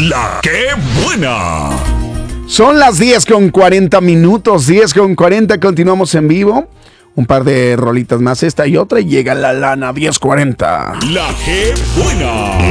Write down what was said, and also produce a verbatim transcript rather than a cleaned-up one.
La que buena. Son las diez con cuarenta minutos, diez con cuarenta, continuamos en vivo. Un par de rolitas más, esta y otra, y llega la lana, diez cuarenta. La que buena.